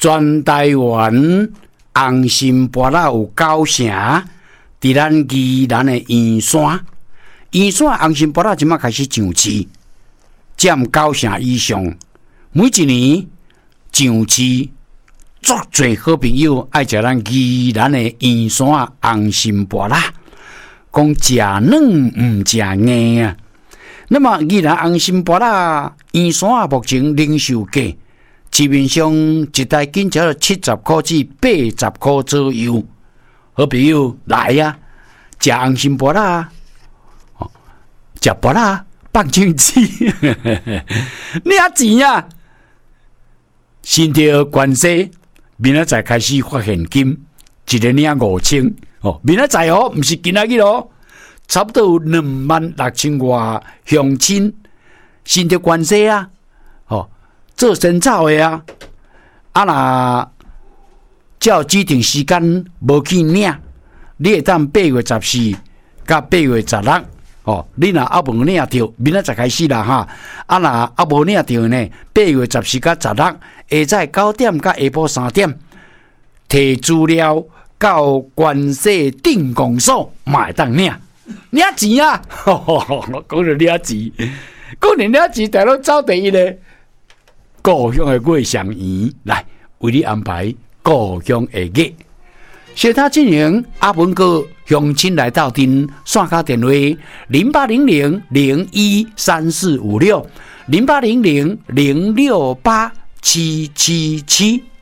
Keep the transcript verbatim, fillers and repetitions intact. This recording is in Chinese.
全台湾红心芭乐有九成，伫咱宜兰的圆山，圆山红心芭乐即马开始上市，占九成以上。每一年上市，足侪好朋友爱食咱宜兰的圆山红心芭乐，讲食软唔食硬啊。那么宜兰红心芭乐圆山啊，目前零售价市面上一台仅只七十块至八十块左右。好朋友来呀、啊，食红心芭乐，哦，食芭乐放进去，领钱啊！身体关系，明仔载开始发现金，一个领五千哦。明仔载哦，唔是今仔日哦，差不多有两万六千外乡亲，身体关系啊，哦。做生草的啊，啊若照指定时间无去领，你会当八月十四到八月十六哦。你若还无领到，明仔载开始啦哈。啊若还无领到呢，八月十四到十六，下早九点到下晡三點，提资料到关西镇公所嘛会当领领钱啊！講到領錢，講到領錢，大佬走第一咧。故鄉的月上園來為你安排故鄉的月，小他進行阿文哥鄉親來到店，線下電話零八零零零一三四五六零八零零零六八七七七。